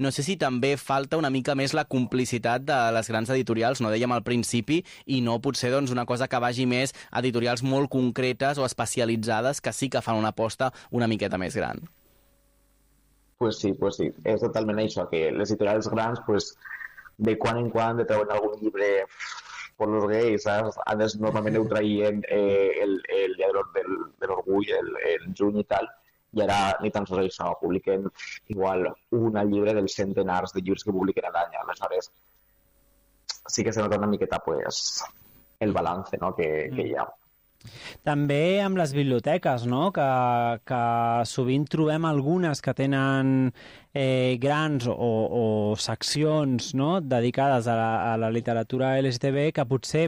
No sé si també falta una mica més la complicitat de les grans editorials, no dèiem al principi, i no potser doncs, una cosa que vagi més a editorials molt concretes o especialitzades que sí que fan una aposta una miqueta més gran. Pues sí, és totalment això, que les editorials grans, pues, de quan en quan de treuen algun llibre per los gais, saps? Antes normalment ho traien el dia de l'orgull, el juny i tal, i ara ni tan sols això, publiquen igual un llibre dels centenars de llibres que publiquen a l'any. Aleshores, sí que se nota una miqueta pues, el balance, no? que hi ha. També amb les biblioteques, no? que sovint trobem algunes que tenen grans o seccions, no? dedicades a la literatura LGTB, que potser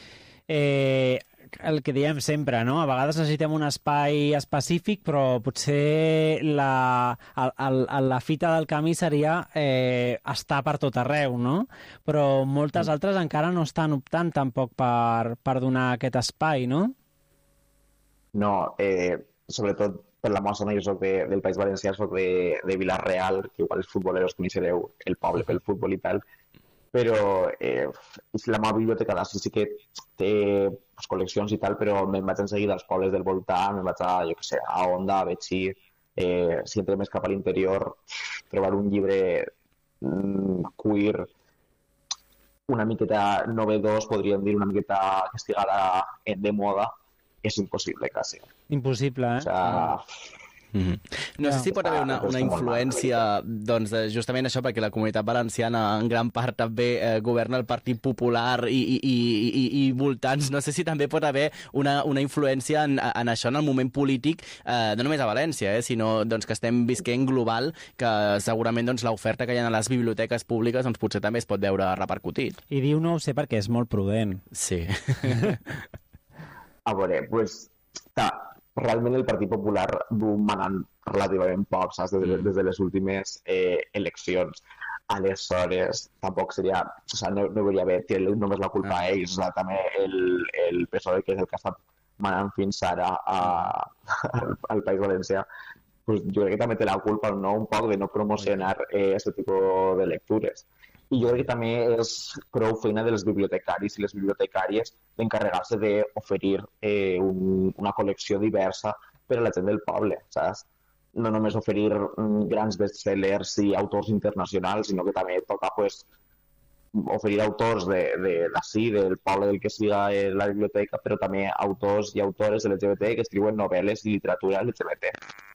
el que diem sempre, no? A vegades necessitem un espai específic, però potser la fita del camí seria estar per tot arreu, no? Però moltes altres encara no estan optant tampoc per donar aquest espai, no? No, sobretot per la meva zona, jo soc del País Valencià, soc de Vila-real, que igual els futboleros coneixereu el poble pel futbol i tal, però la meva biblioteca sí que té pues, col·leccions i tal, però me'n vaig en seguida als pobles del voltant, me'n vaig a, jo què sé, a Onda, a Betxí, si entrem més cap a l'interior, trobar un llibre queer una miqueta novedós, podríem dir, una miqueta que estigui de moda, és impossible, quasi. Impossible, eh? O sea, No sé si pot haver una influència, doncs, justament això, perquè la Comunitat Valenciana en gran part també governa el Partit Popular i voltants. No sé si també pot haver una influència en això, en el moment polític, no només a València, sinó doncs, que estem visquent global, que segurament doncs, l'oferta que hi ha a les biblioteques públiques doncs, potser també es pot veure repercutit. I diu no ho sé perquè és molt prudent. Sí. A veure, pues, realment el Partit Popular du manant relativament poc, saps? Des de les últimes eleccions. Aleshores, tampoc seria... O sigui, no hauria d'haver tirat només la culpa a ells. O sigui, també el PSOE, que és el que ha estat manant fins ara al País Valencià, pues, jo crec que també té la culpa, no? Un poc de no promocionar aquest tipus de lectures. I jo crec que també és prou feina dels bibliotecaris i les bibliotecàries d'encarregar-se d'oferir una col·lecció diversa per a la gent del poble, saps? No només oferir grans bestsellers i autors internacionals, sinó que també toca pues, oferir autors d'ací, del poble del que siga la biblioteca, però també autors i autores LGBT que escriuen novel·les i literatura LGBT.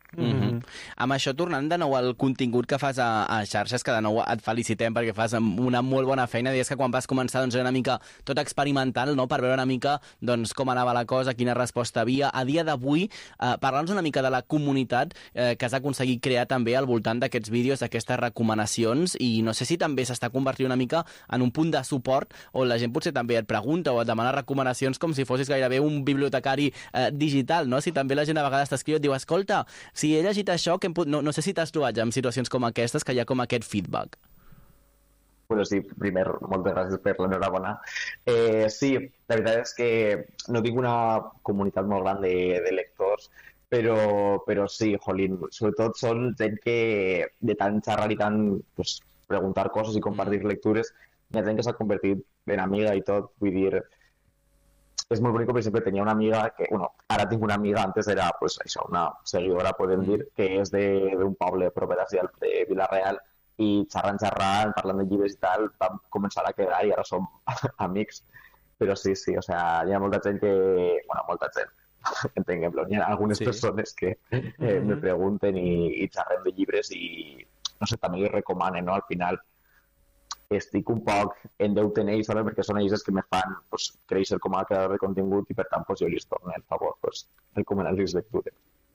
Amb això, tornant de nou al contingut que fas a xarxes, que de nou et felicitem perquè fas una molt bona feina. Deies que quan vas començar doncs, era una mica tot experimental, no? Per veure una mica doncs, com anava la cosa, quina resposta havia. A dia d'avui, parla'ns una mica de la comunitat que has aconseguit crear també al voltant d'aquests vídeos, d'aquestes recomanacions, i no sé si també s'està convertint una mica en un punt de suport on la gent potser també et pregunta o et demana recomanacions com si fossis gairebé un bibliotecari digital, no? Si també la gent a vegades t'escriu i et diu, escolta, si he llegit això, no sé si t'has trobat ja en situacions com aquestes, que hi ha com aquest feedback. Bueno, sí, primer, moltes gràcies per l'enhorabona. Sí, la veritat és que no tinc una comunitat molt gran de lectors, però sí, jolín, sobretot són gent que de tant xerrar i tant pues, preguntar coses i compartir lectures, hi ha gent que s'ha convertit en amiga i tot, vull dir... És molt bonic, per exemple, tenia una amiga que, bueno, ara tinc una amiga, antes era, pues, això, una seguidora, podem dir, que és d'un poble proper d'ací, de Vila-real, i xerrant, parlant de llibres i tal, vam començar a quedar i ara som amics. Però sí, o sea, hi ha molta gent que... Bueno, molta gent, entenguem-lo. Hi ha algunes persones que me pregunten i xerrem de llibres i, no sé, també li recomanen, no?, al final estic un poc en deute en ells, ¿sabes? Perquè són ells els que me fan pues, créixer com a creador de contingut i per tant pues, jo els torno el favor pues, recomanar-los lectura.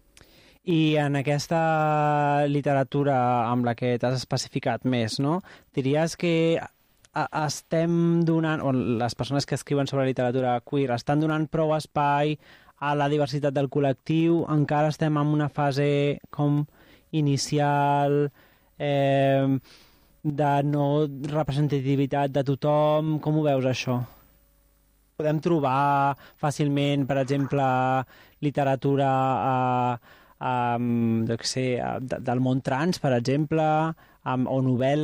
I en aquesta literatura amb la que t'has especificat més, no? Diries que estem donant, o les persones que escriuen sobre literatura queer estan donant prou espai a la diversitat del col·lectiu, encara estem en una fase com inicial, de no representativitat de tothom. Com ho veus, això? Podem trobar fàcilment, per exemple, literatura jo què sé, del món trans, per exemple, o novel·la